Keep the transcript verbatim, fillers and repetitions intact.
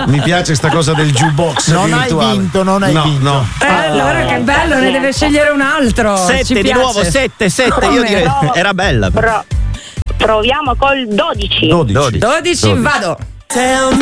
mi piace sta cosa del jukebox non virtuale. hai vinto, non hai no, vinto. No. Eh, allora che bello, ne deve scegliere un altro. Sette Ci di piace. nuovo, sette, sette. Io direi era bella. Pro- proviamo col dodici. dodici. dodici, vado. Tell me